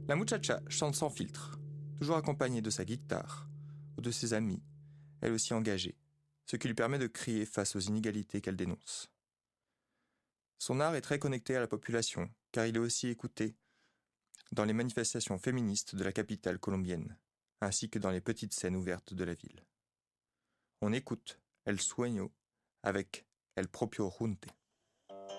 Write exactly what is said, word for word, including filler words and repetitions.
La muchacha chante sans filtre, toujours accompagnée de sa guitare ou de ses amis, elle aussi engagée, ce qui lui permet de crier face aux inégalités qu'elle dénonce. Son art est très connecté à la population, car il est aussi écouté dans les manifestations féministes de la capitale colombienne, ainsi que dans les petites scènes ouvertes de la ville. On écoute El Sueño avec El Propio Junte.